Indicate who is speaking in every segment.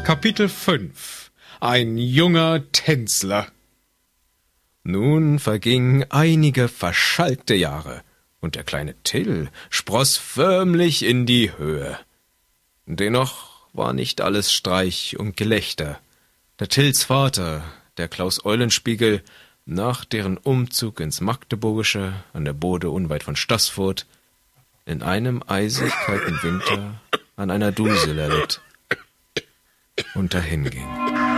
Speaker 1: Kapitel 5 Ein junger Tänzler. Nun vergingen einige verschalkte Jahre, und der kleine Till spross förmlich in die Höhe. Dennoch war nicht alles Streich und Gelächter. Der Tills Vater, der Klaus Eulenspiegel, nach deren Umzug ins Magdeburgische an der Bode unweit von Staßfurt in einem eisig kalten Winter an einer Dusel erlitt und dahinging.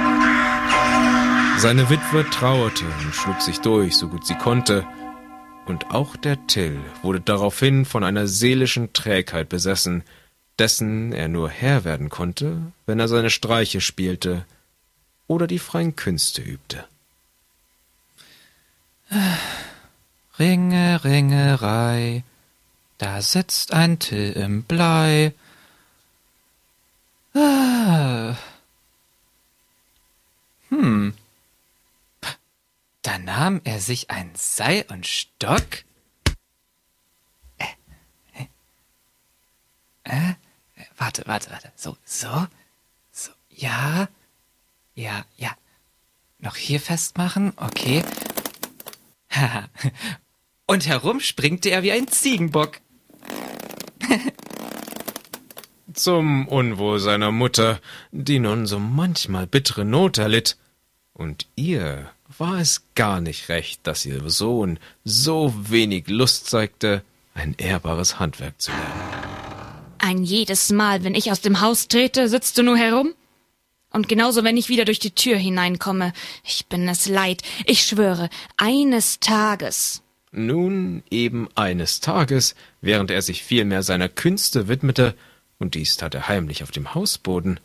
Speaker 1: Seine Witwe trauerte und schlug sich durch, so gut sie konnte, und auch der Till wurde daraufhin von einer seelischen Trägheit besessen, dessen er nur Herr werden konnte, wenn er seine Streiche spielte oder die freien Künste übte.
Speaker 2: Ringe, Ringerei, da sitzt ein Till im Blei. Da nahm er sich ein Seil und Stock. Warte. So. Ja. Noch hier festmachen, okay. Und herumspringte er wie ein Ziegenbock.
Speaker 1: Zum Unwohl seiner Mutter, die nun so manchmal bittere Not erlitt. Und ihr war es gar nicht recht, dass ihr Sohn so wenig Lust zeigte, ein ehrbares Handwerk zu lernen.
Speaker 3: Ein jedes Mal, wenn ich aus dem Haus trete, sitzt du nur herum? Und genauso, wenn ich wieder durch die Tür hineinkomme. Ich bin es leid. Ich schwöre, eines Tages.
Speaker 1: Nun eben eines Tages, während er sich vielmehr seiner Künste widmete, und dies tat er heimlich auf dem Hausboden,